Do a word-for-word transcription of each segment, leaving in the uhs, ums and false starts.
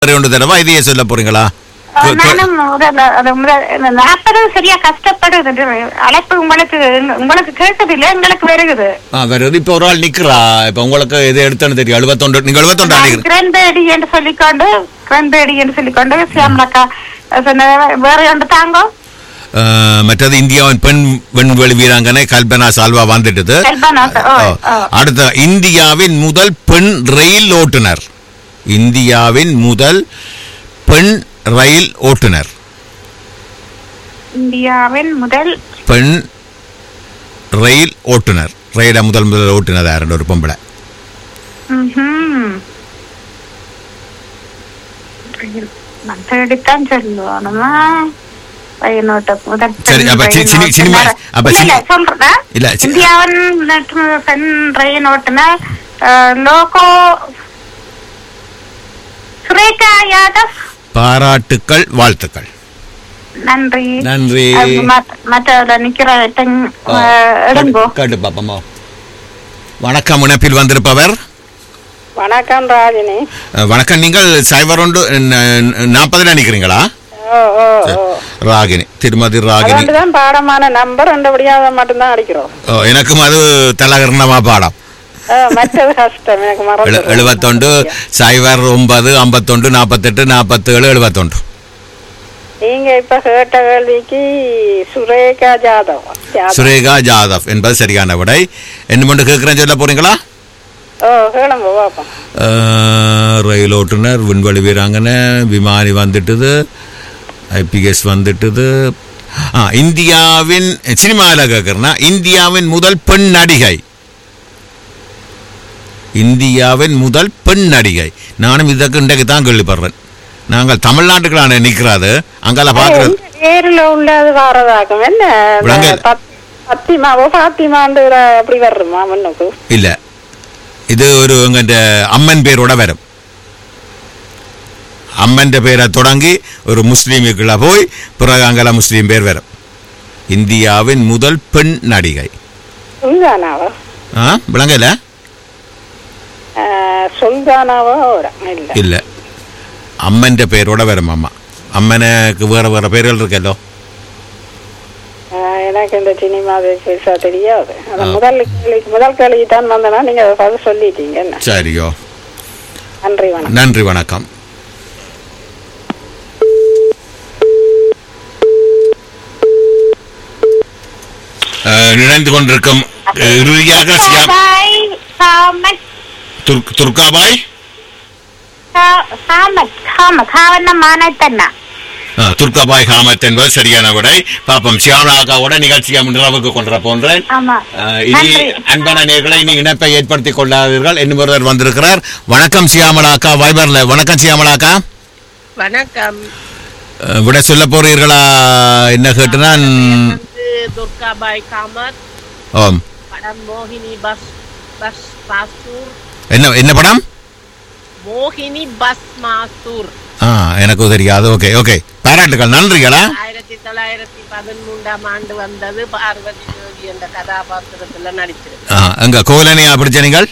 ஒன்று தடவை இதையே சொல்ல போறீங்களா? நானும் நாற்பது சரியா கஷ்டப்படுது. அழைப்பு உங்களுக்கு உங்களுக்கு கேட்குது இல்ல, எங்களுக்கு வருகுது. வருது. இப்ப ஒரு ஆள் நிக்கிறா. இப்ப உங்களுக்கு எது எடுத்தோன்னு தெரியும். எழுபத்தொன்று நீங்க எழுபத்தொன்று கிரண்பேடி என்று சொல்லிக்கொண்டு கிரண்பேடி என்று சொல்லிக்கொண்டு சியாமலக்கா வேற ஒன்று தாங்கோ. மற்றது இந்தியாவின் பெண் விண்வெளி வீராங்கனை கல்பனா சால்வா வந்துட்டது. அடுத்த இந்தியாவின் முதல் பெண் ரயில் ஓட்டுநர். இந்தியாவின் முதல் பெண் ரயில் ஓட்டுநர். இந்தியாவின் முதல் பெண் ரயில் ஓட்டுநர். ரயில முதல் முதல் ஓட்டுநர் யாருன்னு ஒரு பொம்பளை. தேடித்தான் சொல்லுவானுமா. இந்தியாவின் பெண் ரயில் ஓட்டுநர் லோகோ சுரேகா யாதவ். பாராட்டுக்கள், வாழ்த்துக்கள். நன்றி நன்றி. மற்ற நிக்கிற கேட்டு பாப்போமா. வணக்கம். இணைப்பில் வந்திருப்பவர். வணக்கம் ராஜினி. வணக்கம். நீங்கள் சைபர் ஒன்று நாற்பதுல நிக்கிறீங்களா? ராகினி, திருமதி ராகினி. பாடமான நம்பர் மட்டும்தான் அடிக்கிறோம். எனக்கும் அது தலகரணமா பாடம். எழுபத்தொண்டு சைபர் ஒன்பது ஐம்பத்தொண்டு நாற்பத்தெட்டு நாற்பத்தேழு எழுபத்தொன்று. நீங்க இப்ப கேட்ட கேள்விக்கு சுரேகா ஜாதவ். சுரேகா ஜாதவ் என்பது சரியான விடை. என்ன மட்டும் கேட்கிறேன் சொல்ல போறீங்களா? ரயில் ஓட்டுநர், விண்வெளி வீராங்கனை, விமானி வந்துட்டுது, ஐபிஎஸ் வந்துட்டுது. இந்தியாவின் சினிமாவில் கேட்கறேன்னா இந்தியாவின் முதல் பெண் நடிகை. இந்தியாவின் முதல் பெண் நடிகை. நானும் இதற்கு இன்றைக்கு தான் கேள்விப்படுறேன். நாங்கள் தமிழ்நாட்டுக்குள்ள நிற்கிறாது அங்கால பாக்குறது இல்ல. இது ஒரு எங்க அம்மன் பேரோட வரும். அம்மன் பேரை தொடங்கி ஒரு முஸ்லீமுக்குள்ள போய் பிறகு அங்கல முஸ்லீம் பேர் வரும். இந்தியாவின் முதல் பெண் நடிகை விளங்கல. இல்ல, அம்மன் பேரோட வரும். அம்மா அம்மனுக்கு வேற வேற பேர்கள் இருக்கല്ലോ. எனக்கு இந்த சினிமா பெருசா தெரியாது. முதல் முதல் கேள்வி தான் வந்தனா நீங்க பதில் சொல்லிட்டீங்க. சரியோ, நன்றி வணக்கம். நன்றி வணக்கம். நினைந்து கொண்டிருக்கும் இறுதியாக துர்காபாய் துர்காபாய் ஹாமத் என்பது சரியான விடை. பாப்பம் சியாமலாக்காவோட நிகழ்ச்சியை நிறைவுக்கு கொண்டு போன்றேன். இனி அன்பான நேர்களை இனி இணைப்பை ஏற்படுத்திக் கொள்ளாதீர்கள். இன்னும் ஒருவர் வந்திருக்கிறார். வணக்கம் சியாமலாக்கா, வைபர்ல. வணக்கம் சியாமலாக்கா. வணக்கம். விட சொல்ல போறீர்களா? என்ன கேட்டுனா துர்காபாய் ஹாமத். ஓம். படம் மோகினி பஸ் பஸ் மாஸ்டூர். என்ன என்ன படம்? மோகினி பஸ் மாஸ்டூர். ஆ, எனக்கு தெரியாது. ஓகே ஓகே, பாராட்டுகள், நன்றிகளா. ஆயிரத்தி தொள்ளாயிரத்தி பதிமூன்றாம் ஆண்டு வந்தது. பார்வதி தேவி என்ற கதாபாத்திரத்துல நடிச்சிருக்கு. அங்க கோலனையா பிடிச்ச நீங்கள்?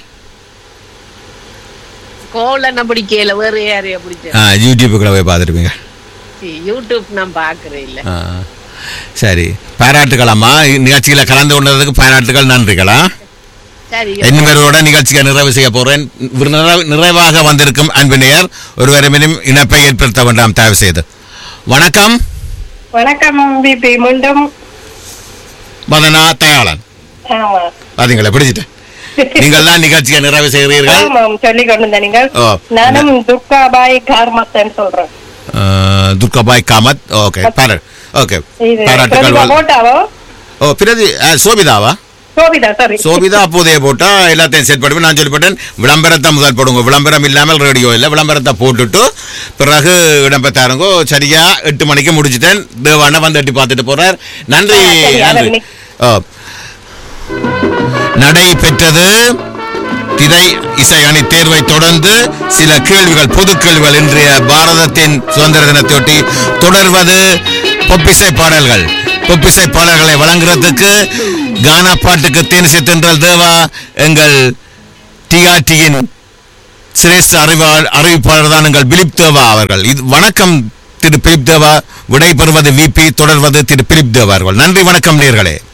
கோலனை பிடிக்கல, வேற யாரையா பிடிச்ச? யூடியூபுக்குள்ள போய் பார்த்துருப்பீங்க. யூடியூப் நான் பாக்குறேன் இல்ல. சரி, பாராட்டுகளம்மா. நிகழ்ச்சியில கலந்து கொண்டதுக்கு பாராட்டுகள், நன்றிகளா. இன்னும் நிகழ்ச்சியை நிறைவு செய்ய போறேன். நிறைவாக வந்திருக்கும் அன்பினையர் ஒருவரும் இணைப்பை ஏற்படுத்த வேண்டாம் தயவு செய்து. வணக்கம். வணக்கம். மீண்டும் மதனா தயாளன். பாத்தீங்களா, பிடிச்சிட்டேன். நீங்கள் தான் நிகழ்ச்சியை நிறைவு செய்கிறீர்கள். சொல்லிக் கொண்டு நீங்கள். நானும் துர்காபாய் காமத் சொல்றேன். துர்காபாய் காமத். ஓகே, ஓகே, பாராட்டுகள். ஓ, பிறகு சோபிதாவா? சோபிதா அப்போதைய போட்டா எல்லாத்தையும் செட் பண்ணுவேன். நான் சொல்லிப்பட்டேன் விளம்பரத்தை முதல் போடுங்க. விளம்பரம் இல்லாமல் ரேடியோ இல்லை. விளம்பரத்தை போட்டுட்டு பிறகு இடம்பெற்றாருங்கோ. சரியா எட்டு மணிக்கு முடிச்சுட்டேன். தேவான வந்து எட்டி பார்த்துட்டு போறார். நன்றி, நன்றி. நடை பெற்றது திரை இசை அணி தேர்வை தொடர்ந்து சில கேள்விகள், பொது கேள்விகள். இன்றைய பாரதத்தின் சுதந்திர தினத்தையொட்டி தொடர்வது பொப்பிசை பாடல்கள். பொப்பிசை பாடல்களை வழங்குறதுக்கு கானா பாட்டுக்கு தேனிசை தென்றல் தேவா எங்கள் டிஆர்டியின் சிரேஷ்ட அறிவா அறிவிப்பாளர் தான் எங்கள் பிலிப் தேவா அவர்கள். இது வணக்கம் திரு பிலிப் தேவா. விடை பெறுவது விபி, தொடர்வது திரு பிலிப் தேவா அவர்கள். நன்றி, வணக்கம் நேயர்களே.